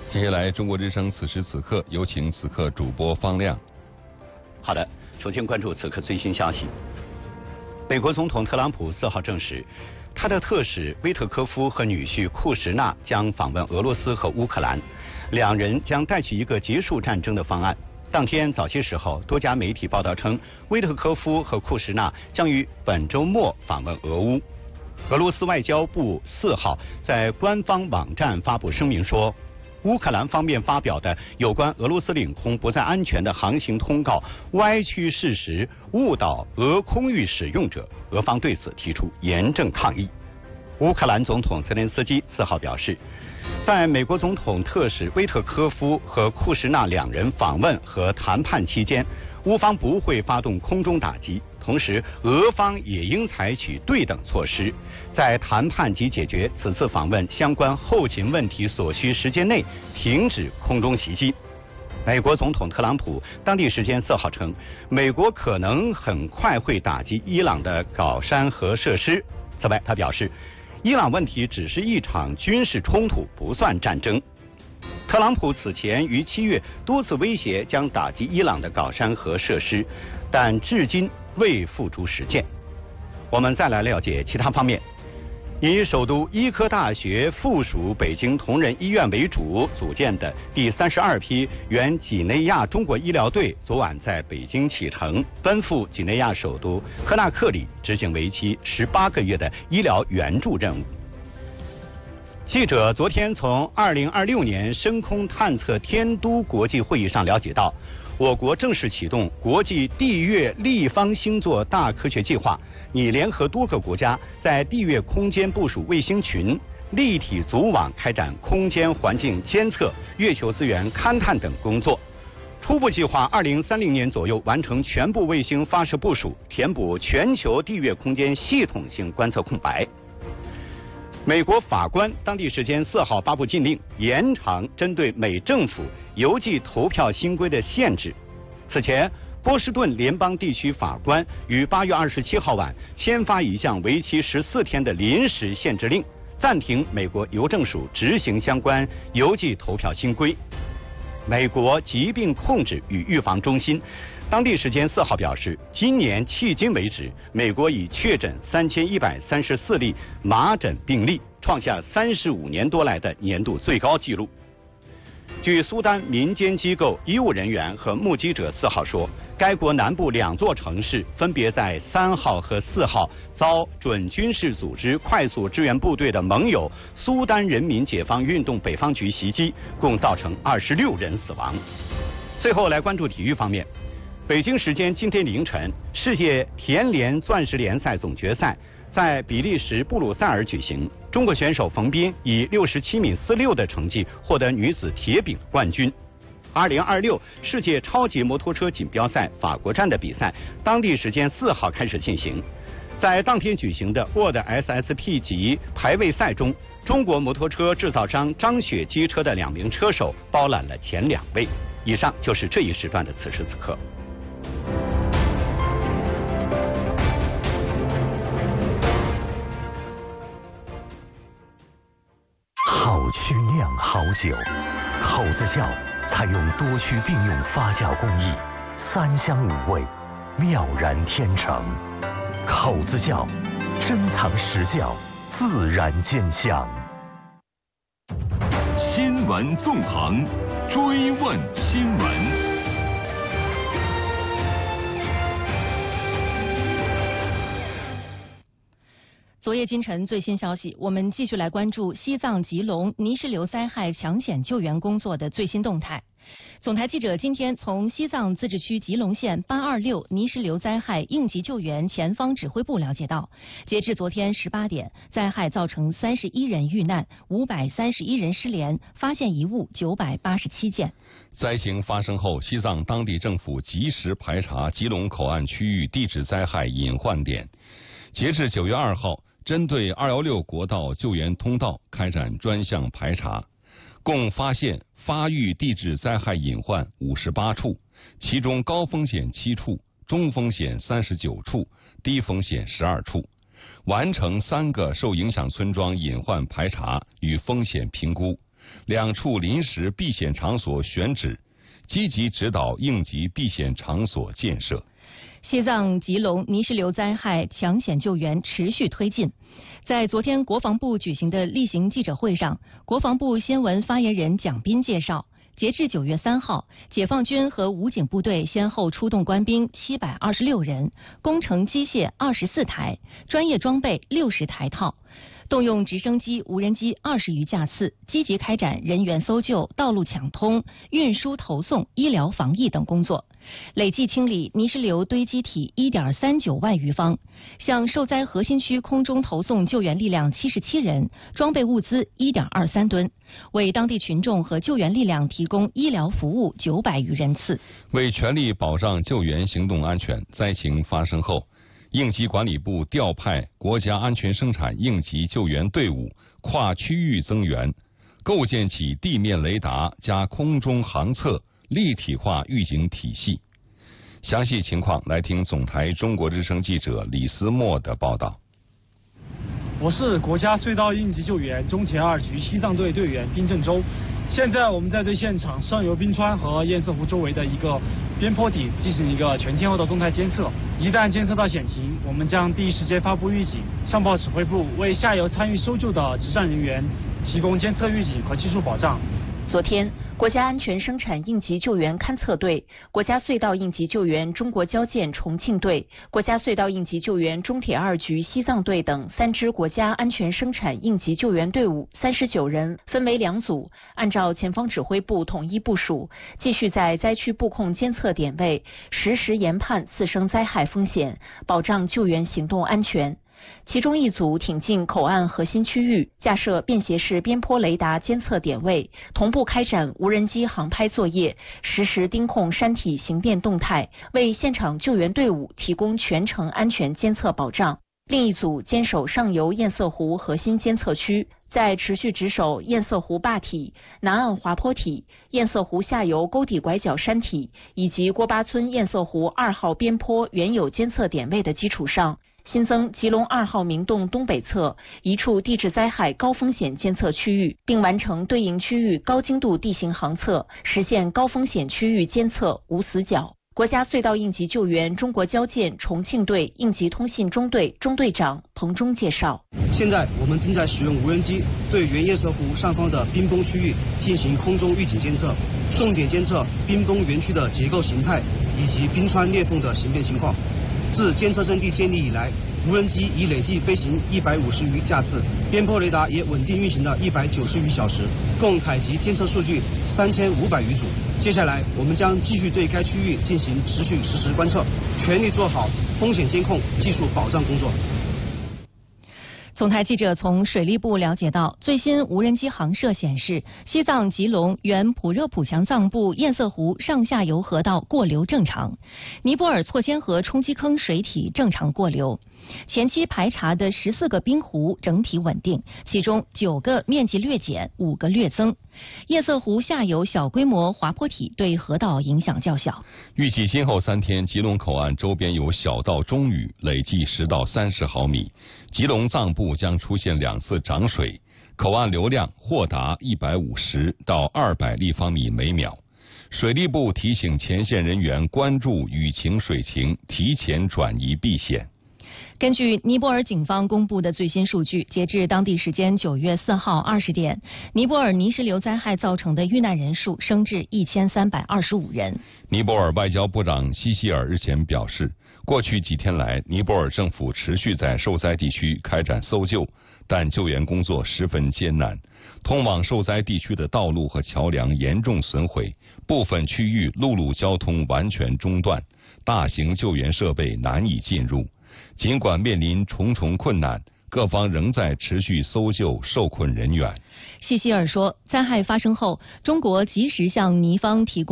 接下来，中国之声此时此刻有请此刻主播方亮。 好的，首先关注此刻最新消息。美国总统特朗普4号证实，他的特使威特科夫和女婿库什纳将访问俄罗斯和乌克兰，两人将带去一个结束战争的方案。当天早些时候，多家媒体报道称，威特科夫和库什纳将于本周末访问俄乌。俄罗斯外交部4号在官方网站发布声明说，乌克兰方面发表的有关俄罗斯领空不再安全的航行通告歪曲事实，误导俄空域使用者，俄方对此提出严正抗议。乌克兰总统泽连斯基4号表示，在美国总统特使威特科夫和库什纳两人访问和谈判期间，乌方不会发动空中打击，同时俄方也应采取对等措施，在谈判及解决此次访问相关后勤问题所需时间内停止空中袭击。美国总统特朗普当地时间4号称，美国可能很快会打击伊朗的镐山核设施。此外，他表示，伊朗问题只是一场军事冲突，不算战争。特朗普此前于7月多次威胁将打击伊朗的镐山核设施，但至今未付诸实践。我们再来了解其他方面。以首都医科大学附属北京同仁医院为主组建的第32批原几内亚中国医疗队昨晚在北京启程，奔赴几内亚首都科纳克里，执行为期18个月的医疗援助任务。记者昨天从2026年深空探测天都国际会议上了解到，我国正式启动国际地月立方星座大科学计划，拟联合多个国家在地月空间部署卫星群，立体组网开展空间环境监测、月球资源勘探等工作。初步计划2030年左右完成全部卫星发射部署，填补全球地月空间系统性观测空白。美国法官当地时间4号发布禁令，延长针对美政府邮寄投票新规的限制。此前，波士顿联邦地区法官于8月27号晚签发一项为期14天的临时限制令，暂停美国邮政署执行相关邮寄投票新规。美国疾病控制与预防中心当地时间4号表示，今年迄今为止，美国已确诊3134例麻疹病例，创下35年多来的年度最高纪录。据苏丹民间机构医务人员和目击者4号说，该国南部2座城市分别在3号和4号遭准军事组织快速支援部队的盟友苏丹人民解放运动北方局袭击，共造成26人死亡。最后来关注体育方面。北京时间今天凌晨，世界田联钻石联赛总决赛在比利时布鲁塞尔举行，中国选手冯彬以67.46米的成绩获得女子铁饼冠军。2026世界超级摩托车锦标赛法国站的比赛，当地时间4号开始进行。在当天举行的 World SSP 级排位赛中，中国摩托车制造商张雪机车的2名车手包揽了前2位。以上就是这一时段的此时此刻。 好曲酿好酒，口子窖采用多区并用发酵工艺，3香5味，妙然天成。口子窖珍藏实窖，自然见香。 新闻纵横，追问新闻。 昨夜今晨最新消息，我们继续来关注西藏吉隆泥石流灾害抢险救援工作的最新动态。总台记者今天从西藏自治区吉隆县826泥石流灾害应急救援前方指挥部了解到，截至昨天18点，灾害造成31人遇难，531人失联，发现遗物987件。 灾情发生后，西藏当地政府及时排查吉隆口岸区域地质灾害隐患点。截至9月2号，针对216国道救援通道开展专项排查，共发现发育地质灾害隐患58处，其中高风险7处，中风险39处，低风险12处，完成3个受影响村庄隐患排查与风险评估， 2处临时避险场所选址，积极指导应急避险场所建设。 西藏吉隆泥石流灾害抢险救援持续推进。在昨天国防部举行的例行记者会上，国防部先闻发言人蒋斌介绍，截至9月3号，解放军和武警部队先后出动官兵726人，工程机械24台，专业装备60台套，动用直升机、无人机20余架次，积极开展人员搜救、道路抢通、运输投送、医疗防疫等工作，累计清理泥石流堆积体1.39万余方，向受灾核心区空中投送救援力量77人，装备物资1.23吨，为当地群众和救援力量提供医疗服务900余人次。 为全力保障救援行动安全，灾情发生后，应急管理部调派国家安全生产应急救援队伍跨区域增援，构建起地面雷达加空中航测立体化预警体系。详细情况来听总台中国之声记者李思墨的报道。 我是国家隧道应急救援中铁2局西藏队队员丁振洲。现在我们在对现场上游冰川和堰塞湖周围的一个边坡体进行一个全天候的动态监测，一旦监测到险情，我们将第一时间发布预警，上报指挥部，为下游参与搜救的执战人员提供监测预警和技术保障。 昨天，国家安全生产应急救援勘测队、国家隧道应急救援中国交建重庆队、国家隧道应急救援中铁2局西藏队等3支国家安全生产应急救援队伍39人，分为2组，按照前方指挥部统一部署，继续在灾区布控监测点位，实时研判次生灾害风险，保障救援行动安全。其中一组挺进口岸核心区域，架设便携式边坡雷达监测点位，同步开展无人机航拍作业，实时盯控山体形变动态，为现场救援队伍提供全程安全监测保障。另一组坚守上游堰塞湖核心监测区，在持续值守堰塞湖坝体、南岸滑坡体、堰塞湖下游沟底拐角山体以及郭巴村堰塞湖2号边坡原有监测点位的基础上，新增吉隆2号明洞东北侧一处地质灾害高风险监测区域，并完成对应区域高精度地形航测，实现高风险区域监测无死角。国家隧道应急救援中国交建重庆队应急通信中队中队长彭忠介绍， 现在我们正在使用无人机对原堰塞湖上方的冰崩区域进行空中预警监测，重点监测冰崩园区的结构形态以及冰川裂缝的形变情况。自监测阵地建立以来，无人机已累计飞行150余架次，边坡雷达也稳定运行了190余小时，共采集监测数据3500余组。接下来，我们将继续对该区域进行持续实时观测，全力做好风险监控、技术保障工作。 总台记者从水利部了解到，最新无人机航摄显示，西藏吉隆原普热普强藏部堰塞湖上下游河道过流正常，尼泊尔错千河冲积坑水体正常过流。前期排查的14个冰湖整体稳定，其中9个面积略减，5个略增。堰塞湖下游小规模滑坡体对河道影响较小。 预计今后3天，吉隆口岸周边有小到中雨，累计10到30毫米。吉隆藏部将出现2次涨水，口岸流量或达150到200立方米每秒。水利部提醒前线人员关注雨情水情，提前转移避险。 根据尼泊尔警方公布的最新数据，截至当地时间9月4号20点，尼泊尔泥石流灾害造成的遇难人数升至1325人。 尼泊尔外交部长西希尔日前表示，过去几天来，尼泊尔政府持续在受灾地区开展搜救，但救援工作十分艰难。通往受灾地区的道路和桥梁严重损毁，部分区域陆路交通完全中断，大型救援设备难以进入。尽管面临重重困难，各方仍在持续搜救受困人员。 西希尔说，灾害发生后，中国及时向尼方提供